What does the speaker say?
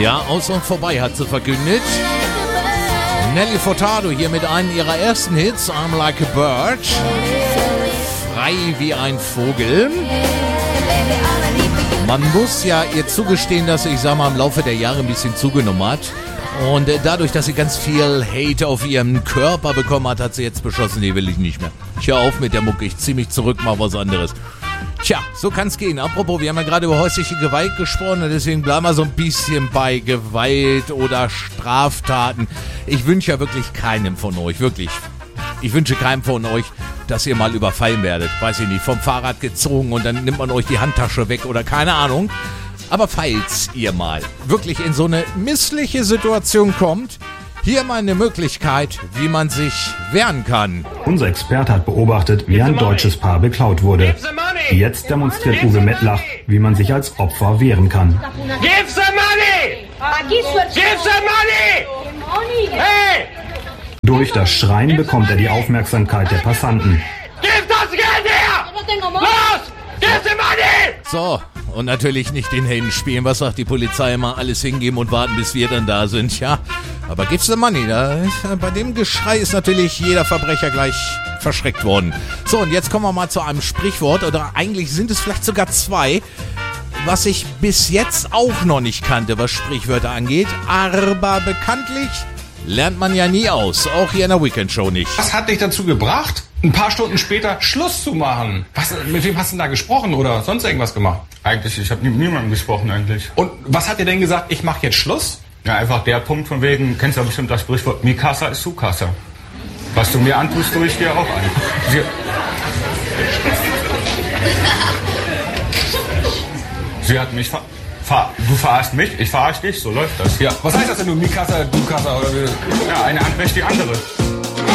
Ja, aus und vorbei hat sie verkündet. Nelly Furtado hier mit einem ihrer ersten Hits, I'm Like a Bird. Frei wie ein Vogel. Man muss ja ihr zugestehen, dass sie, ich sag mal, im Laufe der Jahre ein bisschen zugenommen hat. Und dadurch, dass sie ganz viel Hate auf ihrem Körper bekommen hat, hat sie jetzt beschlossen, nee, will ich nicht mehr. Ich hör auf mit der Mucke, ich zieh mich zurück, mach was anderes. Tja, so kann's gehen. Apropos, wir haben ja gerade über häusliche Gewalt gesprochen und deswegen bleiben wir so ein bisschen bei Gewalt oder Straftaten. Ich wünsche ja wirklich keinem von euch, wirklich. Ich wünsche keinem von euch, dass ihr mal überfallen werdet. Weiß ich nicht, vom Fahrrad gezogen und dann nimmt man euch die Handtasche weg oder keine Ahnung. Aber falls ihr mal wirklich in so eine missliche Situation kommt, hier mal eine Möglichkeit, wie man sich wehren kann. Unser Experte hat beobachtet, wie ein deutsches Paar beklaut wurde. Jetzt demonstriert Uwe Mettlach, wie man sich als Opfer wehren kann. Give the money! Give the money! Hey! Durch das Schreien bekommt er die Aufmerksamkeit der Passanten. Gib das Geld her! Los! Give the money! So, und natürlich nicht den Helden spielen. Was sagt die Polizei immer? Alles hingeben und warten, bis wir dann da sind. Ja, aber gibt's the money? Bei dem Geschrei ist natürlich jeder Verbrecher gleich verschreckt worden. So, und jetzt kommen wir mal zu einem Sprichwort. Oder eigentlich sind es vielleicht sogar zwei, was ich bis jetzt auch noch nicht kannte, was Sprichwörter angeht. Aber bekanntlich lernt man ja nie aus. Auch hier in der Weekend-Show nicht. Was hat dich dazu gebracht, ein paar Stunden später Schluss zu machen? Mit wem hast du denn da gesprochen oder sonst irgendwas gemacht? Eigentlich, ich habe mit niemandem gesprochen eigentlich. Und was hat dir denn gesagt, ich mache jetzt Schluss? Ja, einfach der Punkt von wegen, kennst du ja bestimmt das Sprichwort, mi casa ist su casa. Was du mir antust, tue ich dir auch an. Sie hat mich du verarschst mich, ich verarsche dich, so läuft das. Ja, was heißt das denn, du mi casa, du casa oder wie? Ja, eine Hand wäscht die andere.